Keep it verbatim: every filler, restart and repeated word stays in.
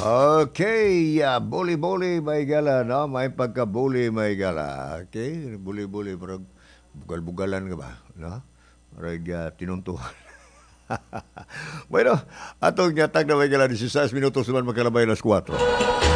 Okay, yeah, buli-buli may gala, no? May pagka-buli may gala. Okay, buli-buli, parang bugal-bugalan ka ba, no? Parang uh, tinuntuhan. Bueno, atong nyatag na may gala, sixteen minutos naman magkalabay las four.